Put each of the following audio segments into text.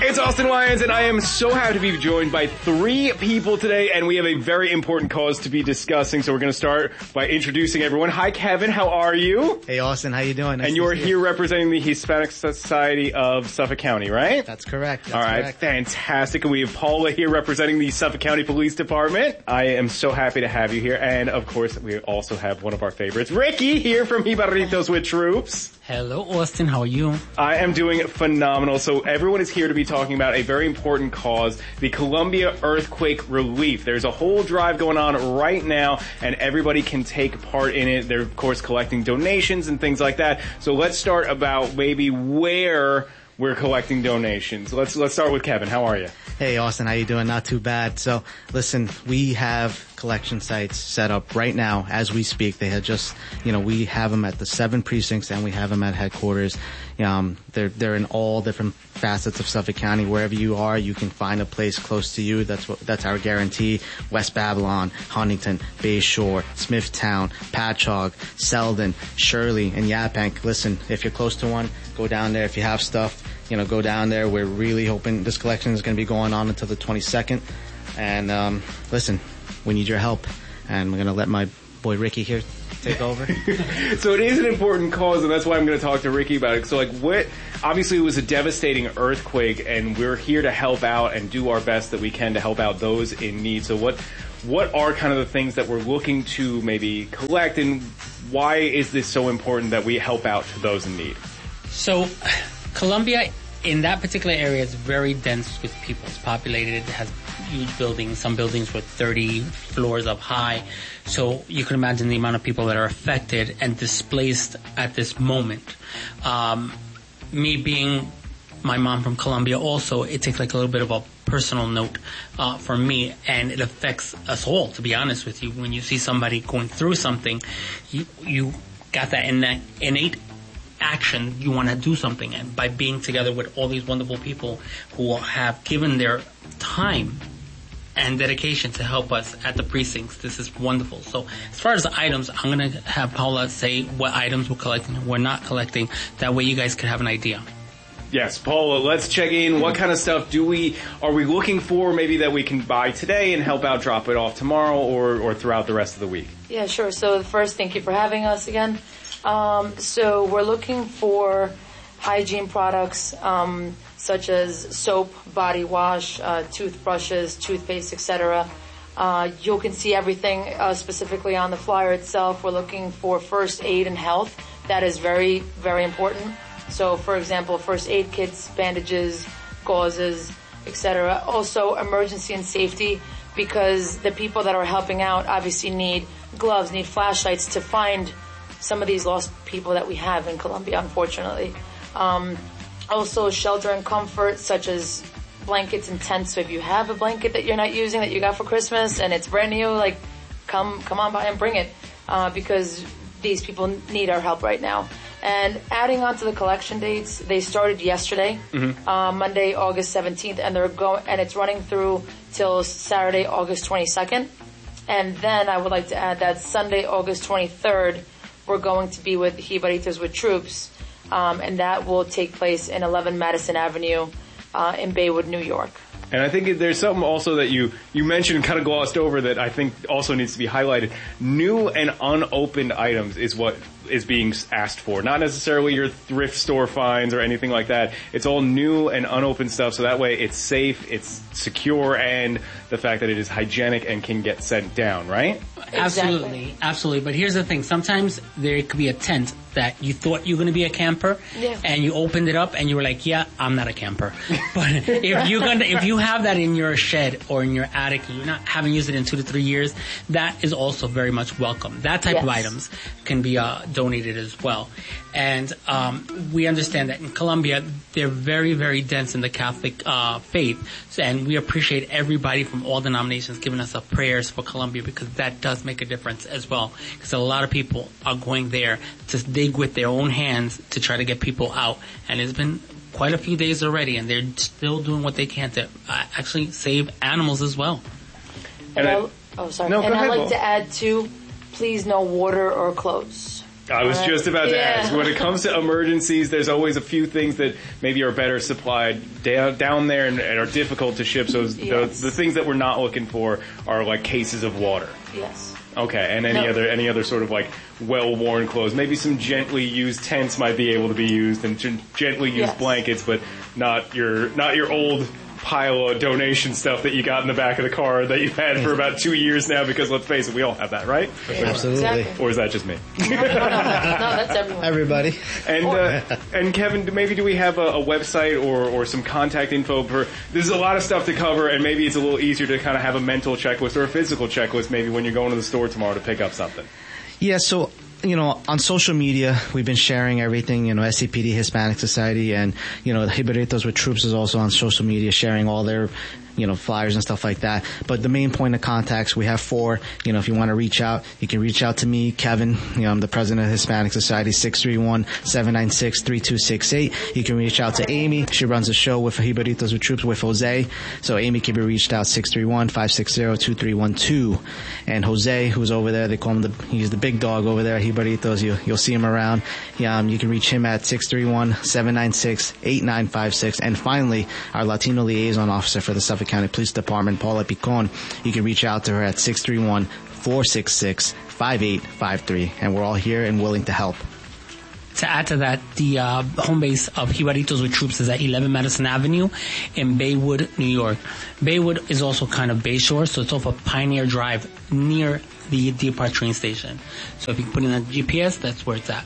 It's Austin Wyans, and I am so happy to be joined by three people today, and we have a very important cause to be discussing, so we're going to start by introducing everyone. Hi, Kevin. How are you? Hey, Austin. How you doing? Nice and you're here representing the Hispanic Society of Suffolk County, right? That's correct. All right, fantastic. And we have Paula here representing the Suffolk County Police Department. I am so happy to have you here, and of course, we also have one of our favorites, Ricky, here from Jibarritos with Troops. Hello, Austin. How are you? I am doing phenomenal. So everyone is here to be talking about a very important cause, the Columbia earthquake relief. There's a whole drive going on right now, and everybody can take part in it. They're, of course, collecting donations and things like that. So let's start about maybe where we're collecting donations. Let's start with Kevin. How are you? Hey, Austin. How you doing? Not too bad. So, listen, we have collection sites set up right now as we speak. They had just, we have them at the 7 precincts and we have them at headquarters. They're in all different facets of Suffolk County. Wherever you are, you can find a place close to you. That's our guarantee. West Babylon, Huntington, Bay Shore, Smithtown, Patchogue, Selden, Shirley, and Yaphank. Listen, if you're close to one, go down there. If you have stuff, go down there. We're really hoping this collection is going to be going on until the 22nd. And, listen, we need your help. And we're going to let my boy Ricky here take over. So it is an important cause, and that's why I'm going to talk to Ricky about it. So, obviously it was a devastating earthquake, and we're here to help out and do our best that we can to help out those in need. So what are kind of the things that we're looking to maybe collect, and why is this so important that we help out to those in need? So, Columbia, in that particular area, is very dense with people. It's populated. It has huge buildings. Some buildings were 30 floors up high. So you can imagine the amount of people that are affected and displaced at this moment. Me being my mom from Columbia also, it takes like a little bit of a personal note for me, and it affects us all, to be honest with you. When you see somebody going through something, you got that innate action, you want to do something, and by being together with all these wonderful people who have given their time and dedication to help us at the precincts, this is wonderful. So as far as the items, I'm going to have Paula say what items we're collecting and we're not collecting. That way you guys can have an idea. Yes, Paula, let's check in. What kind of stuff are we looking for maybe that we can buy today and help out drop it off tomorrow or throughout the rest of the week? Yeah, sure. So first, thank you for having us again. So we're looking for hygiene products, such as soap, body wash, toothbrushes, toothpaste, etc. You can see everything, specifically on the flyer itself. We're looking for first aid and health. That is very, very important. So, for example, first aid kits, bandages, gauzes, etc. Also, emergency and safety, because the people that are helping out obviously need gloves, need flashlights to find some of these lost people that we have in Columbia, unfortunately. Also, shelter and comfort, such as blankets and tents. So if you have a blanket that you're not using, that you got for Christmas, and it's brand new, come on by and bring it, because these people need our help right now. And adding on to the collection dates, they started yesterday, Monday, August 17th, and it's running through till Saturday, August 22nd. And then I would like to add that Sunday, August 23rd, we're going to be with Jibarritos with Troops, and that will take place in 11 Madison Avenue in Baywood, New York. And I think there's something also that you mentioned and kind of glossed over that I think also needs to be highlighted. New and unopened items is what is being asked for. Not necessarily your thrift store finds or anything like that. It's all new and unopened stuff, so that way it's safe, it's secure, and the fact that it is hygienic and can get sent down, right? Absolutely, absolutely. But here's the thing. Sometimes there could be a tent that you thought you were going to be a camper, and you opened it up and you were like, yeah, I'm not a camper. But if you have that in your shed or in your attic and you're not haven't used it in 2 to 3 years, that is also very much welcome. That type of items can be donated as well. And we understand that in Columbia, they're very, very dense in the Catholic faith. And we appreciate everybody from all denominations giving us up prayers for Columbia, because that does make a difference as well. Because a lot of people are going there to dig with their own hands to try to get people out. And it's been quite a few days already, and they're still doing what they can to actually save animals as well. And I'd like to add too, please no water or clothes. I was just about to ask. When it comes to emergencies, there's always a few things that maybe are better supplied down there and are difficult to ship. So the things that we're not looking for are like cases of water. Yes. Okay, and any other sort of like well-worn clothes. Maybe some gently used tents might be able to be used, and gently used blankets, but not your old pile of donation stuff that you got in the back of the car that you've had for about 2 years now, because let's face it, we all have that, right? Absolutely. Exactly. Or is that just me? No, that's everyone. Everybody. And Kevin, maybe do we have a website or some contact info for, this is a lot of stuff to cover, and maybe it's a little easier to kind of have a mental checklist or a physical checklist maybe when you're going to the store tomorrow to pick up something. Yeah, so, on social media, we've been sharing everything, SCPD, Hispanic Society, and, Hiberitos with Troops is also on social media sharing all their, flyers and stuff like that. But the main point of contacts, we have 4. If you want to reach out, you can reach out to me, Kevin. I'm the president of Hispanic Society, 631-796-3268. You can reach out to Amy. She runs a show with Hiberitos with Troops with Jose. So Amy can be reached out 631-560-2312. And Jose, who's over there, they call him he's the big dog over there, Hiberitos. You'll see him around. You can reach him at 631-796-8956. And finally, our Latino liaison officer for the Suffolk County Police Department, Paula Picon. You can reach out to her at 631-466-5853. And we're all here and willing to help. To add to that, the home base of Hiberitos with Troops is at 11 Madison Avenue in Baywood, New York. Baywood is also kind of Bayshore, so it's off of Pioneer Drive near the Deer Park train station. So if you put in a GPS, that's where it's at.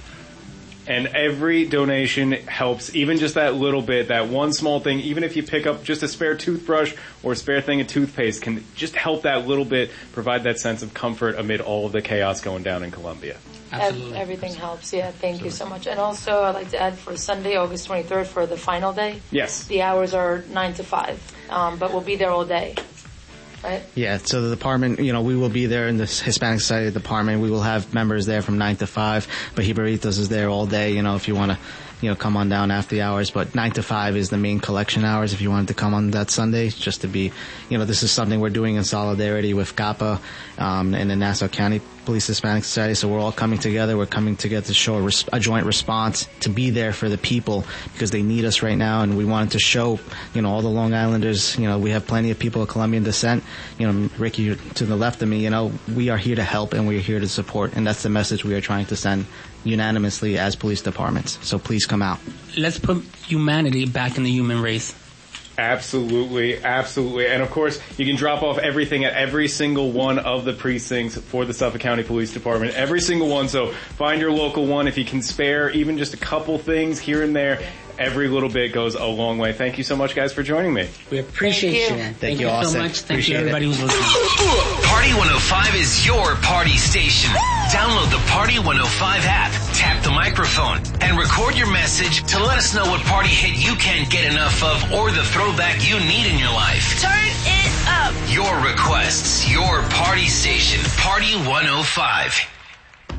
And every donation helps, even just that little bit, that one small thing, even if you pick up just a spare toothbrush or a spare thing of toothpaste, can just help that little bit, provide that sense of comfort amid all of the chaos going down in Colombia. Absolutely. Everything helps, thank you so much. And also, I'd like to add for Sunday, August 23rd, for the final day. Yes. The hours are 9 to 5, but we'll be there all day. Right? Yeah, so the department, we will be there in the Hispanic Society department. We will have members there from 9 to 5, but Hiberitos is there all day, if you want to, come on down after the hours. But 9 to 5 is the main collection hours if you wanted to come on that Sunday, just to be, this is something we're doing in solidarity with CAPA and the Nassau County Police Hispanic Society. So we're all coming together. We're coming together to show a joint response, to be there for the people because they need us right now. And we wanted to show, all the Long Islanders, we have plenty of people of Colombian descent. Ricky to the left of me, we are here to help and we are here to support. And that's the message we are trying to send unanimously as police departments. So please come out. Let's put humanity back in the human race. Absolutely. And of course, you can drop off everything at every single one of the precincts for the Suffolk County Police Department. Every single one. So find your local one. If you can spare even just a couple things here and there, every little bit goes a long way. Thank you so much, guys, for joining me. We appreciate you. Thank you so much. Thank you, everybody who's listening. Party 105 is your party station. Download the Party 105 app, tap the microphone, and record your message to let us know what party hit you can't get enough of or the throwback you need in your life. Turn it up. Your requests, your party station, Party 105.